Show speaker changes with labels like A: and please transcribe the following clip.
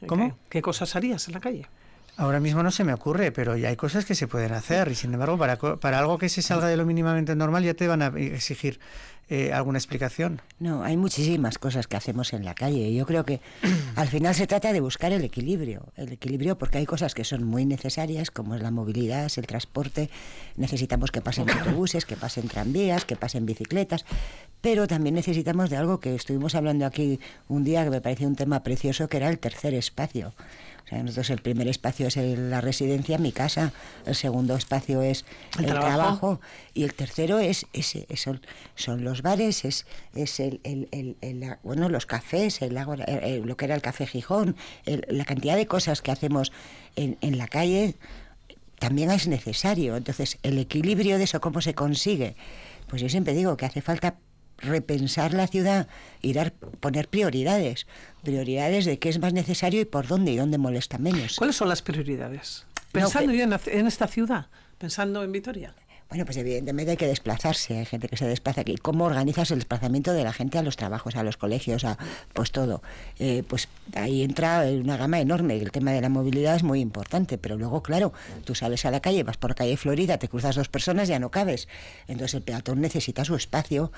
A: ¿Cómo?
B: ¿Qué cosas harías en la calle?
A: Ahora mismo no se me ocurre, pero ya hay cosas que se pueden hacer y sin embargo para algo que se salga de lo mínimamente normal ya te van a exigir alguna explicación.
C: No, hay muchísimas cosas que hacemos en la calle. Yo creo que al final se trata de buscar el equilibrio porque hay cosas que son muy necesarias, como es la movilidad, es el transporte. Necesitamos que pasen autobuses, que pasen tranvías, que pasen bicicletas, pero también necesitamos de algo que estuvimos hablando aquí un día que me pareció un tema precioso, que era el tercer espacio. O sea, nosotros el primer espacio es la residencia, mi casa, el segundo espacio es el trabajo y el tercero son los bares, es los cafés, lo que era el Café Gijón, la cantidad de cosas que hacemos en la calle también es necesario. Entonces, el equilibrio de eso, ¿cómo se consigue? Pues yo siempre digo que hace falta repensar la ciudad, poner prioridades de qué es más necesario y por dónde y dónde molesta menos.
B: ¿Cuáles son las prioridades? Pensando yo en esta ciudad, pensando en Vitoria.
C: Bueno, pues evidentemente hay que desplazarse, hay gente que se desplaza aquí. ¿Cómo organizas el desplazamiento de la gente a los trabajos, a los colegios, pues todo? Pues ahí entra una gama enorme. El tema de la movilidad es muy importante, pero luego, claro, tú sales a la calle, vas por calle Florida, te cruzas dos personas, ya no cabes. Entonces el peatón necesita su espacio,